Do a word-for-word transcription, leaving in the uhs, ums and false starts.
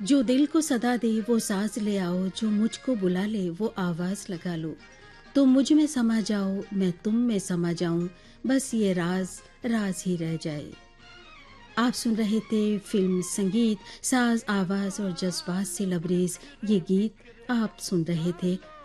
जो दिल को सदा दे वो साज ले आओ, जो मुझको बुला ले वो आवाज लगा लो। तुम मुझ में समा जाओ, मैं तुम में समा जाऊं, बस ये राज राज ही रह जाए। आप सुन रहे थे फिल्म संगीत, साज, आवाज और जज्बात से लबरेज ये गीत आप सुन रहे थे